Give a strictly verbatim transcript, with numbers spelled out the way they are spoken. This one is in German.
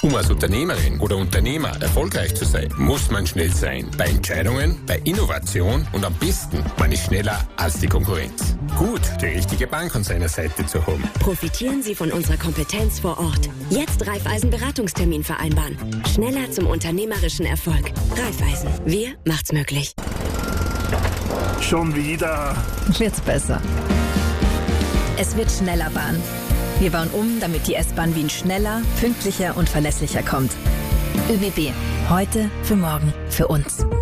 Um als Unternehmerin oder Unternehmer erfolgreich zu sein, muss man schnell sein. Bei Entscheidungen, bei Innovation und am besten, man ist schneller als die Konkurrenz. Gut, die richtige Bank an seiner Seite zu haben. Profitieren Sie von unserer Kompetenz vor Ort. Jetzt Raiffeisen Beratungstermin vereinbaren. Schneller zum unternehmerischen Erfolg. Raiffeisen, wir macht's möglich. Schon wieder. Wird's besser. Es wird schneller Bahn. Wir bauen um, damit die S-Bahn Wien schneller, pünktlicher und verlässlicher kommt. ÖBB. Heute für morgen für uns.